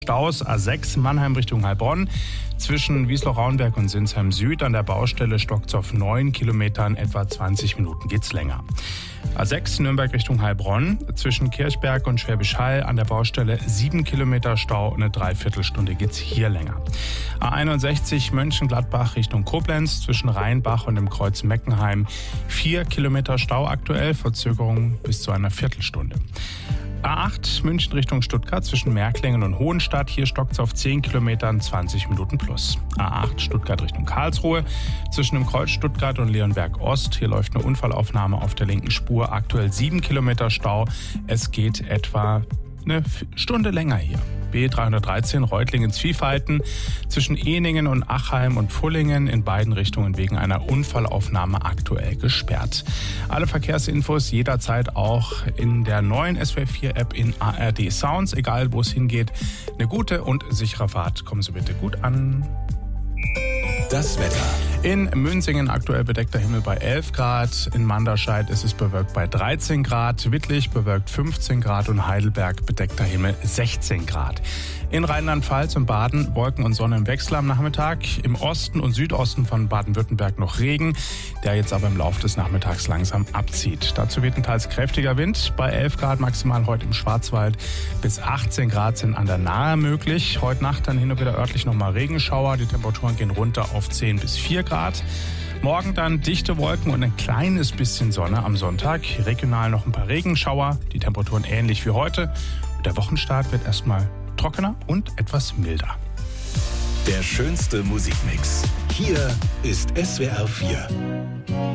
Staus A6 Mannheim Richtung Heilbronn. Zwischen Wiesloch-Rauenberg und Sinsheim Süd an der Baustelle stockt's auf 9 Kilometern, etwa 20 Minuten geht's länger. A6 Nürnberg Richtung Heilbronn. Zwischen Kirchberg und Schwäbisch Hall an der Baustelle 7 Kilometer Stau, eine Dreiviertelstunde geht's hier länger. A61 Mönchengladbach Richtung Koblenz. Zwischen Rheinbach und dem Kreuz Meckenheim 4 Kilometer Stau aktuell, Verzögerung bis zu einer Viertelstunde. A8 München Richtung Stuttgart zwischen Märklingen und Hohenstadt. Hier stockt's auf 10 Kilometern, 20 Minuten plus. A8 Stuttgart Richtung Karlsruhe zwischen dem Kreuz Stuttgart und Leonberg Ost. Hier läuft eine Unfallaufnahme auf der linken Spur. Aktuell 7 Kilometer Stau. Es geht etwa eine Stunde länger hier. B313 Reutlingen-Zwiefalten zwischen Ehningen und Achheim und Pfullingen in beiden Richtungen wegen einer Unfallaufnahme aktuell gesperrt. Alle Verkehrsinfos jederzeit auch in der neuen SWR4-App in ARD Sounds. Egal wo es hingeht, eine gute und sichere Fahrt. Kommen Sie bitte gut an. Das Wetter. In Münsingen aktuell bedeckter Himmel bei 11 Grad. In Manderscheid ist es bewölkt bei 13 Grad. Wittlich bewölkt 15 Grad und Heidelberg bedeckter Himmel 16 Grad. In Rheinland-Pfalz und Baden Wolken und Sonne im Wechsel am Nachmittag. Im Osten und Südosten von Baden-Württemberg noch Regen, der jetzt aber im Laufe des Nachmittags langsam abzieht. Dazu weht ein teils kräftiger Wind. Bei 11 Grad maximal heute im Schwarzwald. Bis 18 Grad sind an der Nahe möglich. Heute Nacht dann hin und wieder örtlich nochmal Regenschauer. Die Temperaturen gehen runter auf 10 bis 4 Grad. Morgen dann dichte Wolken und ein kleines bisschen Sonne am Sonntag. Regional noch ein paar Regenschauer. Die Temperaturen ähnlich wie heute. Und der Wochenstart wird erstmal trockener und etwas milder. Der schönste Musikmix. Hier ist SWR 4.